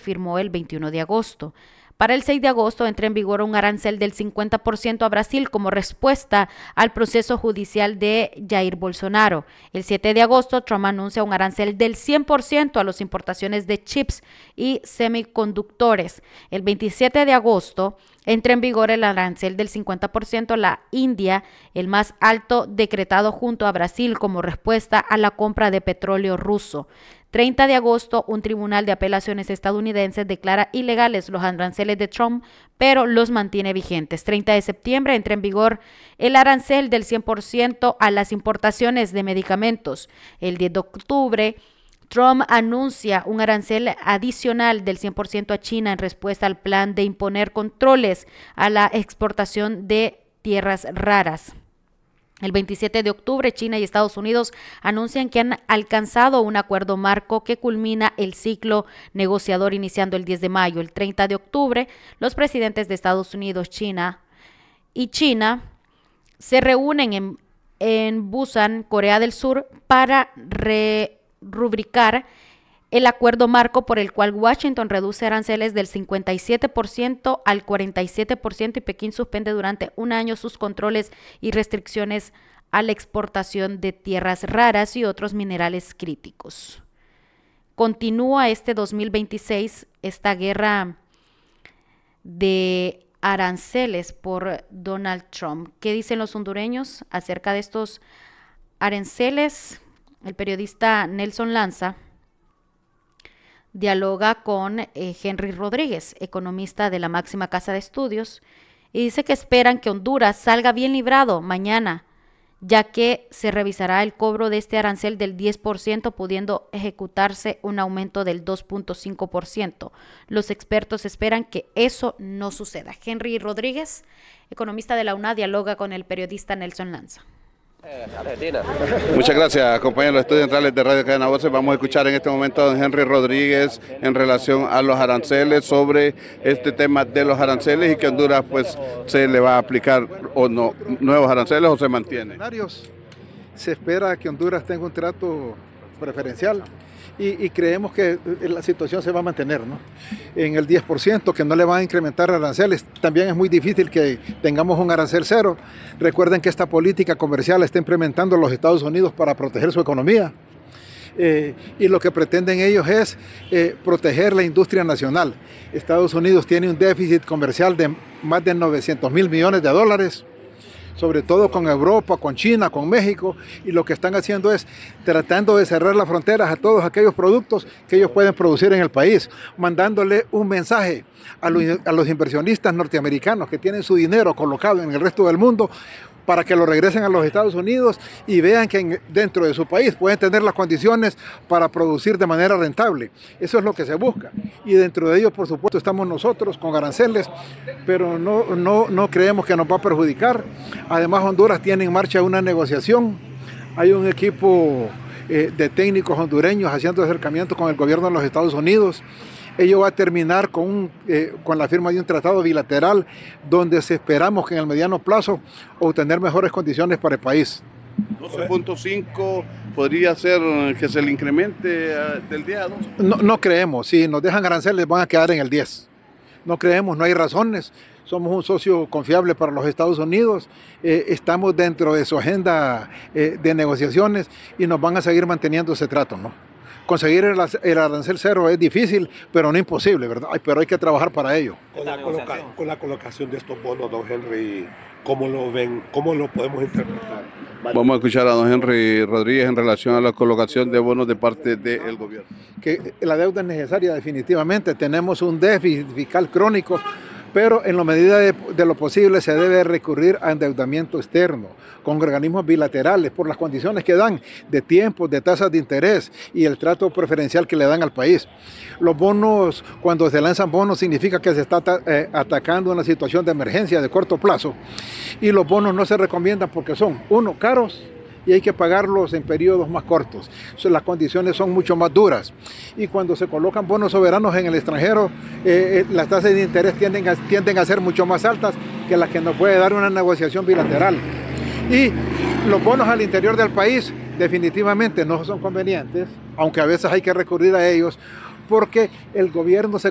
firmó el 21 de agosto. Para el 6 de agosto entra en vigor un arancel del 50% a Brasil como respuesta al proceso judicial de Jair Bolsonaro. El 7 de agosto, Trump anuncia un arancel del 100% a las importaciones de chips y semiconductores. El 27 de agosto entra en vigor el arancel del 50% a la India, el más alto decretado junto a Brasil como respuesta a la compra de petróleo ruso. 30 de agosto, un tribunal de apelaciones estadounidense declara ilegales los aranceles de Trump, pero los mantiene vigentes. 30 de septiembre entra en vigor el arancel del 100% a las importaciones de medicamentos. El 10 de octubre, Trump anuncia un arancel adicional del 100% a China en respuesta al plan de imponer controles a la exportación de tierras raras. El 27 de octubre, China y Estados Unidos anuncian que han alcanzado un acuerdo marco que culmina el ciclo negociador iniciando el 10 de mayo. El 30 de octubre, los presidentes de Estados Unidos, China se reúnen en Busan, Corea del Sur, para rubricar el acuerdo marco por el cual Washington reduce aranceles del 57% al 47% y Pekín suspende durante un año sus controles y restricciones a la exportación de tierras raras y otros minerales críticos. Continúa este 2026 esta guerra de aranceles por Donald Trump. ¿Qué dicen los hondureños acerca de estos aranceles? El periodista Nelson Lanza dialoga con Henry Rodríguez, economista de la máxima casa de estudios, y dice que esperan que Honduras salga bien librado mañana, ya que se revisará el cobro de este arancel del 10%, pudiendo ejecutarse un aumento del 2.5%. Los expertos esperan que eso no suceda. Henry Rodríguez, economista de la UNA, dialoga con el periodista Nelson Lanza. Muchas gracias, compañeros estudios centrales de Radio Cadena Voces. Vamos a escuchar en este momento a don Henry Rodríguez en relación a los aranceles, sobre este tema de los aranceles y que Honduras pues se le va a aplicar o no nuevos aranceles o se mantiene. Se espera que Honduras tenga un trato preferencial y creemos que la situación se va a mantener, ¿no? En el 10%, que no le van a incrementar aranceles. También es muy difícil que tengamos un arancel cero. Recuerden que esta política comercial la está implementando los Estados Unidos para proteger su economía. Y lo que pretenden ellos es proteger la industria nacional. Estados Unidos tiene un déficit comercial de más de 900.000 millones de dólares. Sobre todo con Europa, con China, con México, y lo que están haciendo es tratando de cerrar las fronteras a todos aquellos productos que ellos pueden producir en el país, mandándole un mensaje a los inversionistas norteamericanos que tienen su dinero colocado en el resto del mundo, para que lo regresen a los Estados Unidos y vean que dentro de su país pueden tener las condiciones para producir de manera rentable. Eso es lo que se busca. Y dentro de ello, por supuesto, estamos nosotros con aranceles, pero no creemos que nos va a perjudicar. Además, Honduras tiene en marcha una negociación. Hay un equipo de técnicos hondureños haciendo acercamientos con el gobierno de los Estados Unidos. Ello va a terminar con la firma de un tratado bilateral donde esperamos que en el mediano plazo obtener mejores condiciones para el país. 12.5 podría ser que se le incremente del 10 a 12. No creemos, si nos dejan aranceles van a quedar en el 10. No creemos, no hay razones. Somos un socio confiable para los Estados Unidos, estamos dentro de su agenda de negociaciones y nos van a seguir manteniendo ese trato, ¿no? Conseguir el arancel cero es difícil, pero no imposible, ¿verdad? Pero hay que trabajar para ello. Con la colocación de estos bonos, don Henry, ¿cómo lo ven? ¿Cómo lo podemos interpretar? Vamos a escuchar a don Henry Rodríguez en relación a la colocación de bonos de parte del gobierno. Que la deuda es necesaria definitivamente, tenemos un déficit fiscal crónico, pero en la medida de lo posible se debe recurrir a endeudamiento externo, con organismos bilaterales, por las condiciones que dan de tiempos, de tasas de interés y el trato preferencial que le dan al país. Los bonos, cuando se lanzan bonos, significa que se está atacando una situación de emergencia de corto plazo, y los bonos no se recomiendan porque son, uno, caros, y hay que pagarlos en periodos más cortos. Las condiciones son mucho más duras. Y cuando se colocan bonos soberanos en el extranjero, las tasas de interés tienden a ser mucho más altas que las que nos puede dar una negociación bilateral. Y los bonos al interior del país definitivamente no son convenientes, aunque a veces hay que recurrir a ellos, porque el gobierno se